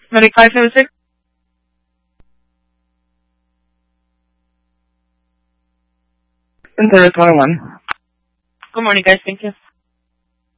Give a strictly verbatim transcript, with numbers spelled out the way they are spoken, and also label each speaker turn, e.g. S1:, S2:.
S1: Medic five seven six. Center twenty-one.
S2: Good morning, guys. Thank you.